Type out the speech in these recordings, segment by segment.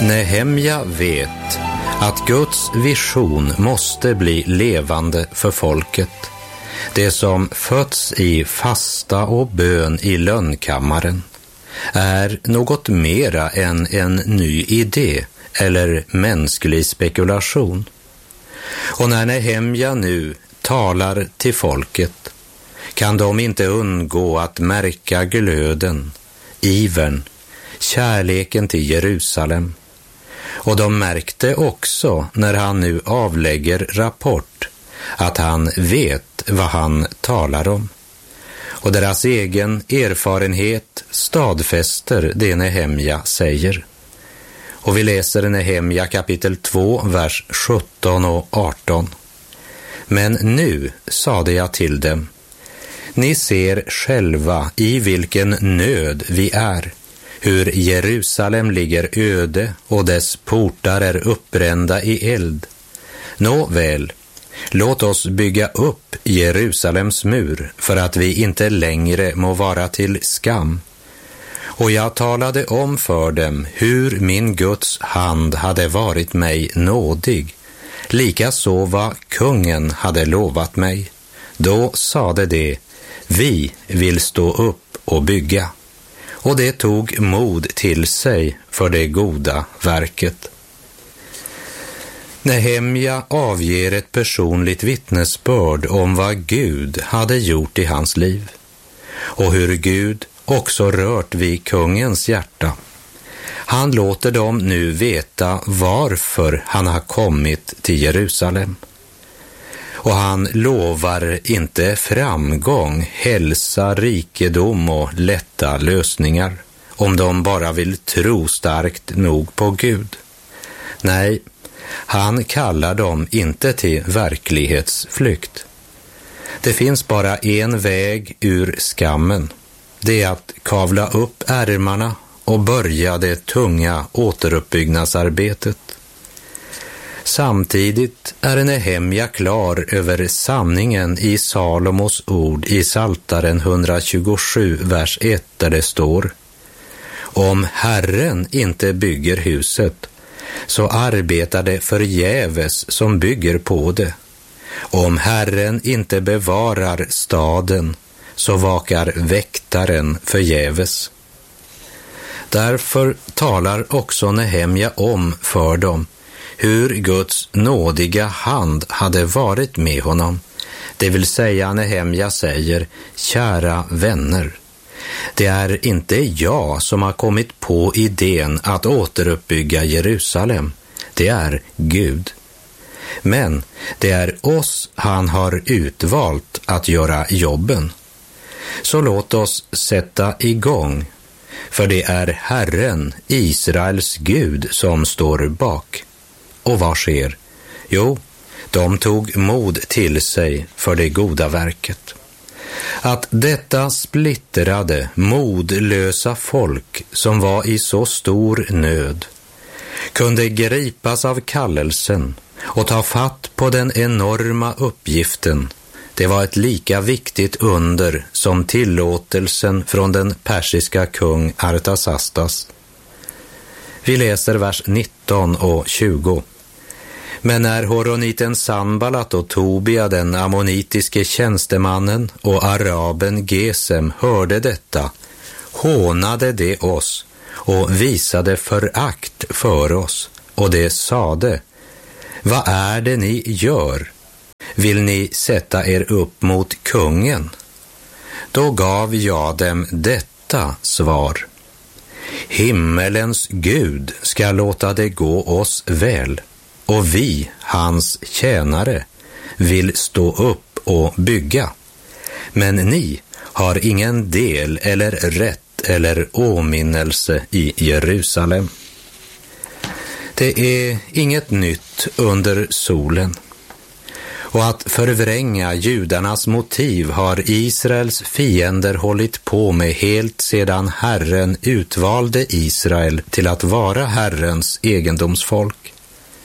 Nehemja vet att Guds vision måste bli levande för folket. Det som fötts i fasta och bön i lönnkammaren är något mera än en ny idé eller mänsklig spekulation. Och när Nehemja nu talar till folket kan de inte undgå att märka glöden, ivern, kärleken till Jerusalem. Och de märkte också när han nu avlägger rapport att han vet vad han talar om. Och deras egen erfarenhet stadfäster det Nehemja säger. Och vi läser Nehemja kapitel 2, vers 17 och 18. Men nu sade jag till dem: ni ser själva i vilken nöd vi är, hur Jerusalem ligger öde och dess portar är uppbrända i eld. Nåväl, låt oss bygga upp Jerusalems mur för att vi inte längre må vara till skam. Och jag talade om för dem hur min Guds hand hade varit mig nådig, likaså vad kungen hade lovat mig. Då sade de: vi vill stå upp och bygga. Och det tog mod till sig för det goda verket. Nehemja avger ett personligt vittnesbörd om vad Gud hade gjort i hans liv och hur Gud också rört vid kungens hjärta. Han låter dem nu veta varför han har kommit till Jerusalem. Och han lovar inte framgång, hälsa, rikedom och lätta lösningar om de bara vill tro starkt nog på Gud. Nej, han kallar dem inte till verklighetsflykt. Det finns bara en väg ur skammen. Det är att kavla upp ärmarna och börja det tunga återuppbyggnadsarbetet. Samtidigt är Nehemja klar över sanningen i Salomos ord i Psaltaren 127, vers 1, där det står: om Herren inte bygger huset, så arbetar det förgäves som bygger på det. Om Herren inte bevarar staden, så vakar väktaren förgäves. Därför talar också Nehemja om för dem hur Guds nådiga hand hade varit med honom. Det vill säga, Nehemja säger: kära vänner, det är inte jag som har kommit på idén att återuppbygga Jerusalem. Det är Gud. Men det är oss han har utvalt att göra jobben. Så låt oss sätta igång, för det är Herren, Israels Gud, som står bak. Och vad sker? Jo, de tog mod till sig för det goda verket. Att detta splittrade, modlösa folk som var i så stor nöd kunde gripas av kallelsen och ta fatt på den enorma uppgiften, det var ett lika viktigt under som tillåtelsen från den persiska kung Artasastas. Vi läser vers 19 och 20. Men när horoniten Sanballat och Tobia, den ammonitiske tjänstemannen, och araben Gesem hörde detta, hånade de oss och visade förakt för oss, och de sade: vad är det ni gör? Vill ni sätta er upp mot kungen? Då gav jag dem detta svar: himmelens Gud ska låta det gå oss väl, och vi, hans tjänare, vill stå upp och bygga. Men ni har ingen del eller rätt eller åminnelse i Jerusalem. Det är inget nytt under solen. Och att förvränga judarnas motiv har Israels fiender hållit på med helt sedan Herren utvalde Israel till att vara Herrens egendomsfolk.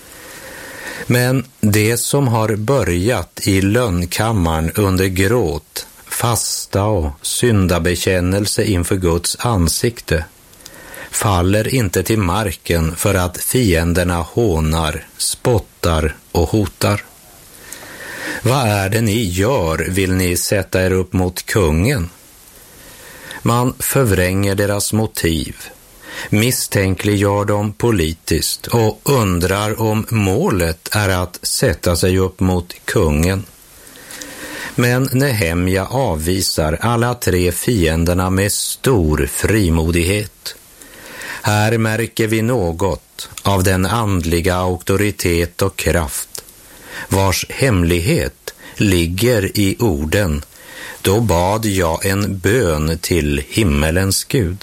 Men det som har börjat i lönnkammaren under gråt, fasta och syndabekännelse inför Guds ansikte faller inte till marken för att fienderna hånar, spottar och hotar. Vad är det ni gör, vill ni sätta er upp mot kungen? Man förvränger deras motiv, misstänkliggör dem politiskt och undrar om målet är att sätta sig upp mot kungen. Men Nehemja avvisar alla tre fienderna med stor frimodighet. Här märker vi något av den andliga auktoritet och kraft, vars hemlighet ligger i orden: då bad jag en bön till himmelens Gud.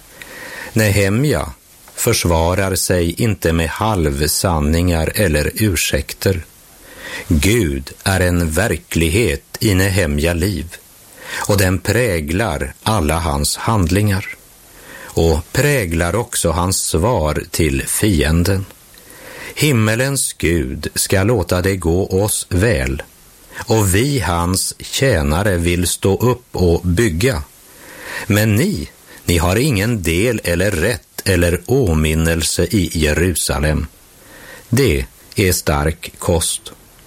Nehemja försvarar sig inte med halvsanningar eller ursäkter. Gud är en verklighet i Nehemja liv, och den präglar alla hans handlingar och präglar också hans svar till fienden. Himmelens Gud ska låta det gå oss väl, och vi hans tjänare vill stå upp och bygga. Men ni har ingen del eller rätt eller åminnelse i Jerusalem. Det är stark kost.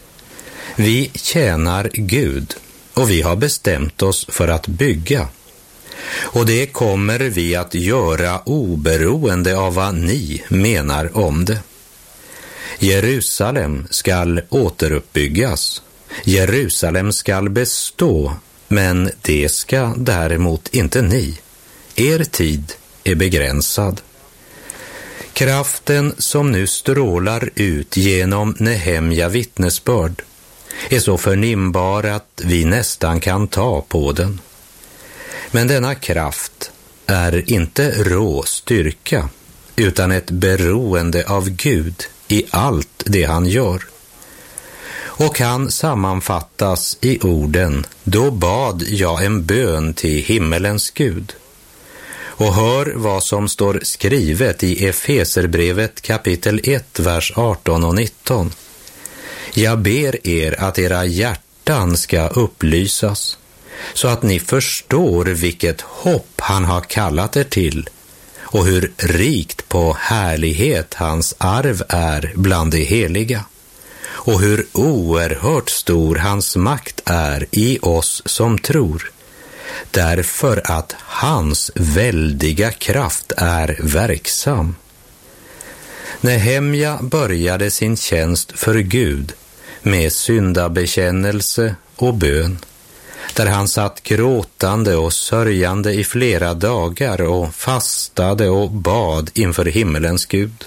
Vi tjänar Gud och vi har bestämt oss för att bygga. Och det kommer vi att göra oberoende av vad ni menar om det. Jerusalem skall återuppbyggas. Jerusalem skall bestå, men det ska däremot inte ni. Er tid är begränsad. Kraften som nu strålar ut genom Nehemja vittnesbörd är så förnimbar att vi nästan kan ta på den. Men denna kraft är inte rå styrka, utan ett beroende av Gud i allt det han gör. Och kan sammanfattas i orden: då bad jag en bön till himmelens Gud. Och hör vad som står skrivet i Efeserbrevet kapitel 1, vers 18 och 19. Jag ber er att era hjärtan ska upplysas, så att ni förstår vilket hopp han har kallat er till och hur rikt på härlighet hans arv är bland de heliga, och hur oerhört stor hans makt är i oss som tror, därför att hans väldiga kraft är verksam. Nehemja började sin tjänst för Gud med syndabekännelse och bön, där han satt gråtande och sörjande i flera dagar och fastade och bad inför himmelens Gud.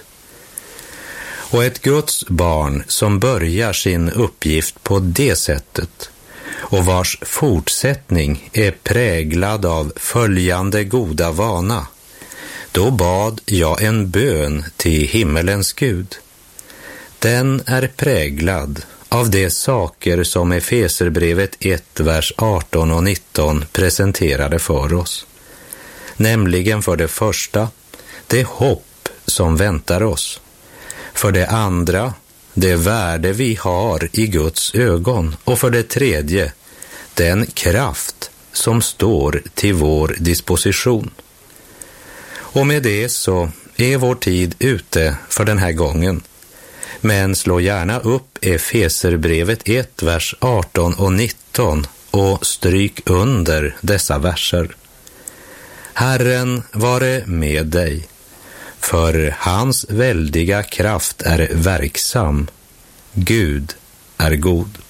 Och ett Guds barn som börjar sin uppgift på det sättet och vars fortsättning är präglad av följande goda vana: då bad jag en bön till himmelens Gud. Den är präglad av de saker som Efeserbrevet 1, vers 18 och 19 presenterade för oss. Nämligen för det första, det hopp som väntar oss. För det andra, det värde vi har i Guds ögon. Och för det tredje, den kraft som står till vår disposition. Och med det så är vår tid ute för den här gången. Men slå gärna upp Efeserbrevet 1, vers 18 och 19 och stryk under dessa verser. Herren vare med dig, för hans väldiga kraft är verksam. Gud är god.